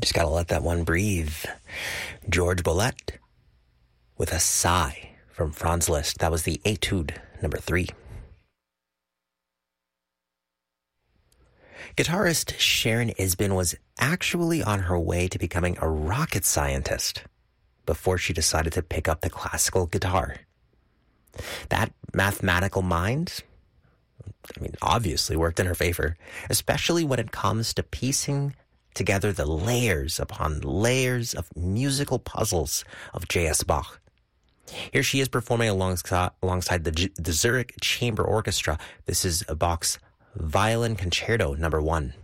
Just gotta let that one breathe. George Bolet with a sigh from Franz Liszt. That was the Etude number 3. Guitarist Sharon Isbin was actually on her way to becoming a rocket scientist before she decided to pick up the classical guitar. That mathematical mind, obviously worked in her favor, especially when it comes to piecing together the layers upon layers of musical puzzles of J.S. Bach. Here she is performing alongside the Zurich Chamber Orchestra. This is Bach's Violin Concerto number 1.